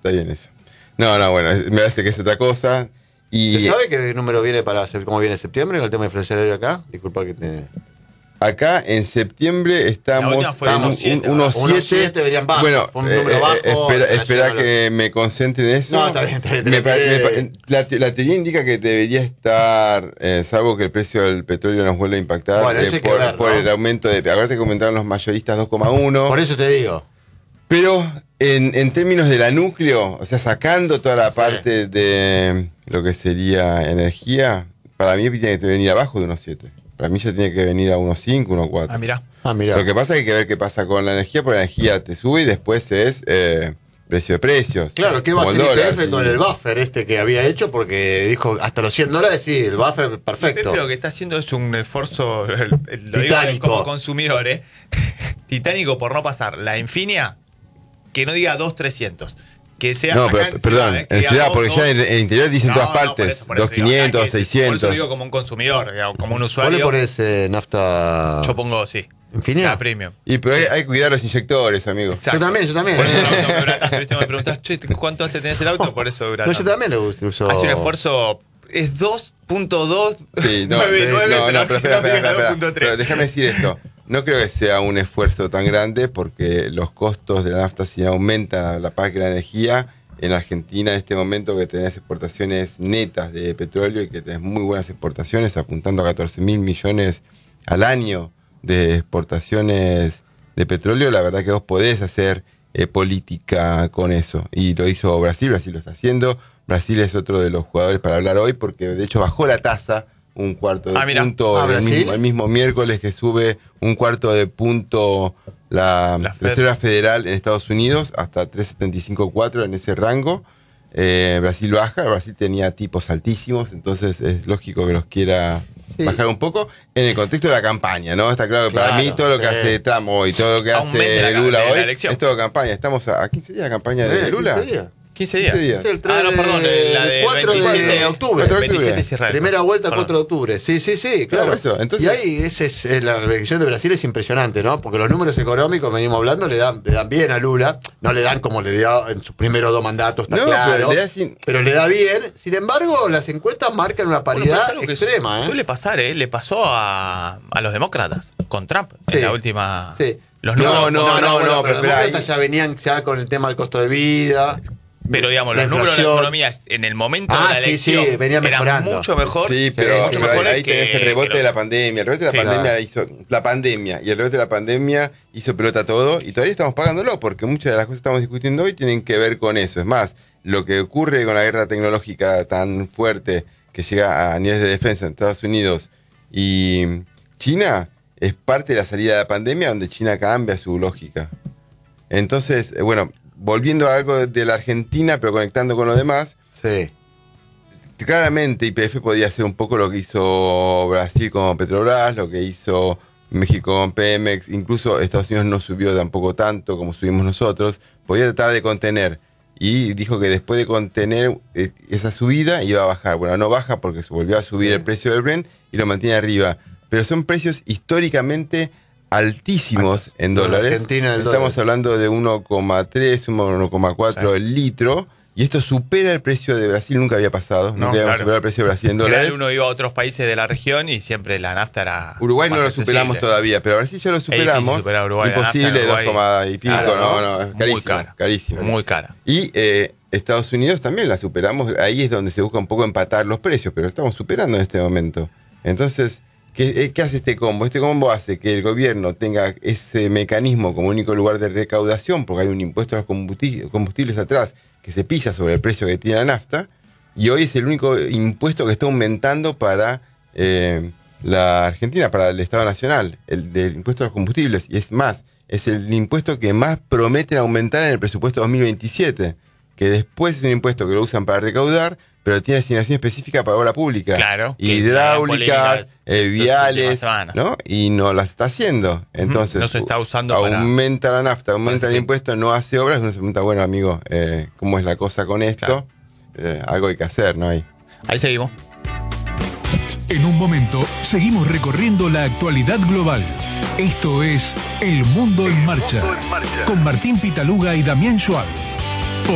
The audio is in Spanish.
Está bien eso. No, bueno, me parece que es otra cosa. Y ¿Se sabe qué número viene cómo viene septiembre con el tema inflacionario acá? Disculpa que te... acá en septiembre estamos unos 7. Deberían bajar. Bueno, fue un número bajo. espera que me concentre en eso. No, está bien. La teoría indica que debería estar, salvo que el precio del petróleo nos vuelva a impactar, bueno, eso hay que ver, por ¿no? el aumento de... Acuérdate que comentaron los mayoristas 2,1. Por eso te digo. Pero en términos de la núcleo, o sea, sacando toda la parte de lo que sería energía, para mí tiene que venir abajo de unos 7. Para mí ya tiene que venir a unos 5, unos 4. Ah, mirá. Lo que pasa es que hay que ver qué pasa con la energía, porque la energía te sube y después es precio de precios. Claro, ¿qué va a hacer YPF con el buffer que había hecho? Porque dijo hasta los $100, sí, el buffer perfecto. YPF lo que está haciendo es un esfuerzo, lo titánico. digo como consumidor, titánico por no pasar la Infinia, que no diga 2.300. Que sea no, acá pero, perdón, en ciudad, porque ya en el interior dicen todas partes, por eso 2.500, 600. Por eso digo como un consumidor, digamos, como un ¿Vos usuario. le pones nafta? Yo pongo, sí. ¿Infinia? La premium. Y pero hay que cuidar los inyectores, amigo. Exacto. Yo también. Por eso el auto me dura tanto, ¿viste? Me preguntás, che, ¿cuánto hace tenés el auto? Por eso dura No, tanto. yo también lo uso. Hace un esfuerzo, es 2.2. Sí, no, 99, pero espera. Pero déjame decir esto. No creo que sea un esfuerzo tan grande porque los costos de la nafta, si aumentan a la par que la energía, en Argentina en este momento que tenés exportaciones netas de petróleo y que tenés muy buenas exportaciones, apuntando a 14.000 millones al año de exportaciones de petróleo, la verdad que vos podés hacer política con eso. Y lo hizo Brasil lo está haciendo. Brasil es otro de los jugadores para hablar hoy porque de hecho bajó la tasa un cuarto de punto el mismo miércoles, que sube un cuarto de punto la Reserva Federal en Estados Unidos hasta 3.75-4 en ese rango. Brasil baja, Brasil tenía tipos altísimos, entonces es lógico que los quiera bajar un poco en el contexto de la campaña, ¿no? Está claro que para mí todo lo que hace Trump hoy, todo lo que hace Lula hoy es todo campaña. Estamos a 15 días de campaña de Lula. 15 días. 15 días. Sí, el 3 perdón, la de 4 de octubre. 27 cierra. Primera vuelta, 4 de octubre. Sí, claro. Eso, entonces, y ahí la elección de Brasil es impresionante, ¿no? Porque los números económicos, venimos hablando, le dan bien a Lula. No le dan como le dio en sus primeros 2 mandatos, está claro. Pero le da bien. Sin embargo, las encuestas marcan una paridad extrema. Suele pasar, le pasó a los demócratas con Trump en la última. Sí. Los números, pero los demócratas ya venían con el tema del costo de vida. Pero digamos, los números de la economía en el momento de la elección venía mejorando. eran mucho mejor. Sí, pero mucho mejor ahí tenés el rebote de la pandemia. El rebote de la pandemia hizo la pandemia y el rebote de la pandemia hizo pelota todo y todavía estamos pagándolo porque muchas de las cosas que estamos discutiendo hoy tienen que ver con eso. Es más, lo que ocurre con la guerra tecnológica tan fuerte que llega a niveles de defensa en Estados Unidos y China es parte de la salida de la pandemia donde China cambia su lógica. Entonces, volviendo a algo de la Argentina, pero conectando con lo demás, claramente YPF podía hacer un poco lo que hizo Brasil con Petrobras, lo que hizo México con Pemex, incluso Estados Unidos no subió tampoco tanto como subimos nosotros, podía tratar de contener, y dijo que después de contener esa subida iba a bajar. Bueno, no baja porque se volvió a subir el precio del Brent y lo mantiene arriba, pero son precios históricamente altísimos en dólares. Estamos hablando de 1,3, 1,4 el litro. Y esto supera el precio de Brasil, nunca había pasado. Nunca habíamos superado el precio de Brasil en dólares. Uno iba a otros países de la región y siempre la nafta era. Uruguay no lo superamos todavía, pero Brasil ya lo superamos. Imposible, 2, y pico, no, carísimo. Muy cara. Y Estados Unidos también la superamos. Ahí es donde se busca un poco empatar los precios, pero estamos superando en este momento. Entonces, ¿qué hace este combo? Este combo hace que el gobierno tenga ese mecanismo como único lugar de recaudación, porque hay un impuesto a los combustibles atrás que se pisa sobre el precio que tiene la nafta, y hoy es el único impuesto que está aumentando para la Argentina, para el Estado Nacional, el del impuesto a los combustibles, y es más, es el impuesto que más prometen aumentar en el presupuesto 2027, que después es un impuesto que lo usan para recaudar, pero tiene asignación específica para obra pública, hidráulicas, viales, ¿no? Y no las está haciendo. Entonces, no se está usando aumenta la nafta, aumenta el impuesto, no hace obras. Uno se pregunta, bueno, amigo, ¿cómo es la cosa con esto? Algo hay que hacer, ¿no? Ahí seguimos. En un momento, seguimos recorriendo la actualidad global. Esto es El Mundo en Marcha, con Martín Pitaluga y Damián Schwab.